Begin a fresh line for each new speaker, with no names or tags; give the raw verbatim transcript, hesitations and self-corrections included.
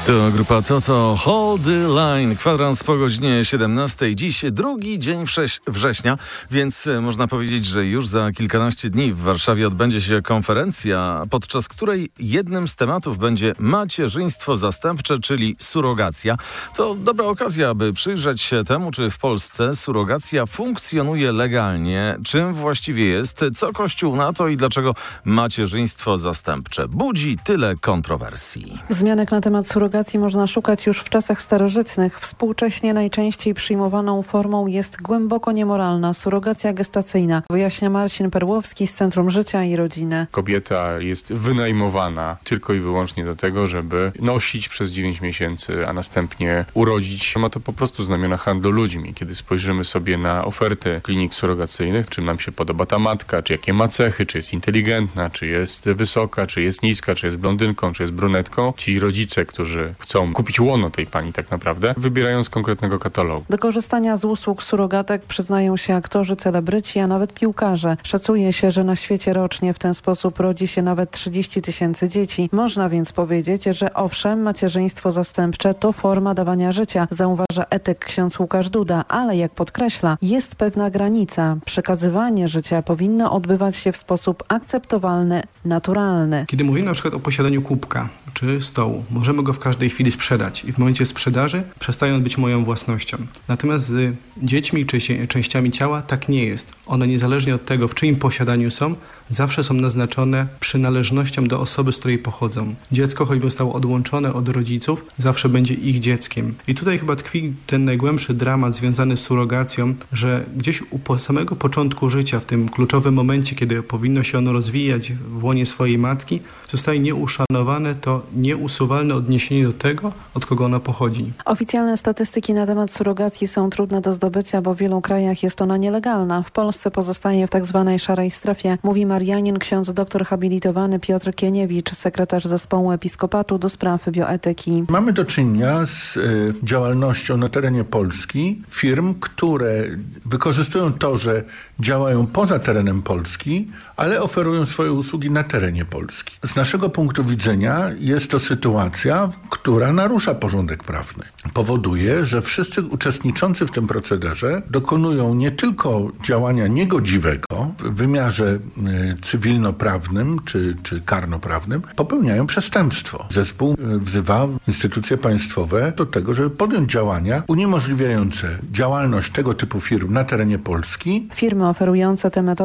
To grupa Toto, Hold the Line, kwadrans po godzinie siedemnastej. Dziś drugi dzień września, więc można powiedzieć, że już za kilkanaście dni w Warszawie odbędzie się konferencja, podczas której jednym z tematów będzie macierzyństwo zastępcze, czyli surogacja. To dobra okazja, aby przyjrzeć się temu, czy w Polsce surogacja funkcjonuje legalnie, czym właściwie jest, co Kościół na to i dlaczego macierzyństwo zastępcze budzi tyle kontrowersji.
Zmianek na temat surogacji można szukać już w czasach starożytnych. Współcześnie najczęściej przyjmowaną formą jest głęboko niemoralna surogacja gestacyjna, wyjaśnia Marcin Perłowski z Centrum Życia i Rodziny.
Kobieta jest wynajmowana tylko i wyłącznie do tego, żeby nosić przez dziewięć miesięcy, a następnie urodzić. Ma to po prostu znamiona handlu ludźmi. Kiedy spojrzymy sobie na ofertę klinik surogacyjnych, czy nam się podoba ta matka, czy jakie ma cechy, czy jest inteligentna, czy jest wysoka, czy jest niska, czy jest blondynką, czy jest brunetką, ci rodzice, którzy chcą kupić łono tej pani tak naprawdę, wybierają z konkretnego katalogu.
Do korzystania z usług surogatek przyznają się aktorzy, celebryci, a nawet piłkarze. Szacuje się, że na świecie rocznie w ten sposób rodzi się nawet trzydzieści tysięcy dzieci. Można więc powiedzieć, że owszem, macierzyństwo zastępcze to forma dawania życia, zauważa etyk ksiądz Łukasz Duda, ale jak podkreśla, jest pewna granica. Przekazywanie życia powinno odbywać się w sposób akceptowalny, naturalny.
Kiedy mówimy na przykład o posiadaniu kubka czy stołu, możemy go w każdej chwili sprzedać i w momencie sprzedaży przestają być moją własnością. Natomiast z dziećmi czy częściami ciała tak nie jest. One niezależnie od tego, w czyim posiadaniu są, zawsze są naznaczone przynależnością do osoby, z której pochodzą. Dziecko, choćby zostało odłączone od rodziców, zawsze będzie ich dzieckiem. I tutaj chyba tkwi ten najgłębszy dramat związany z surogacją, że gdzieś u samego początku życia, w tym kluczowym momencie, kiedy powinno się ono rozwijać w łonie swojej matki, zostaje nieuszanowane to nieusuwalne odniesienie do tego, od kogo ona pochodzi.
Oficjalne statystyki na temat surogacji są trudne do zdobycia, bo w wielu krajach jest ona nielegalna. W Polsce pozostaje w tak zwanej szarej strefie, mówi Marianin, ksiądz doktor habilitowany Piotr Kieniewicz, sekretarz zespołu episkopatu do spraw bioetyki.
Mamy do czynienia z y, działalnością na terenie Polski firm, które wykorzystują to, że działają poza terenem Polski, ale oferują swoje usługi na terenie Polski. Z naszego punktu widzenia jest to sytuacja, która narusza porządek prawny. Powoduje, że wszyscy uczestniczący w tym procederze dokonują nie tylko działania niegodziwego w wymiarze y, cywilnoprawnym czy, czy karnoprawnym, popełniają przestępstwo. Zespół wzywa instytucje państwowe do tego, żeby podjąć działania uniemożliwiające działalność tego typu firm na terenie Polski.
Firmy oferujące te metody